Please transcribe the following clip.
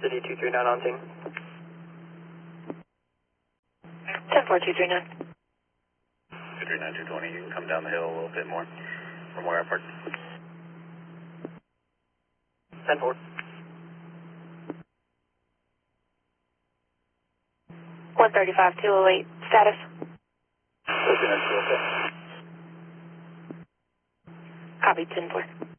City 239 on scene. 10239. 239, 220, you can come down the hill a little bit more from where I parked. 10-4. 135, 208. Status? 239, 208. Copy, 10-4.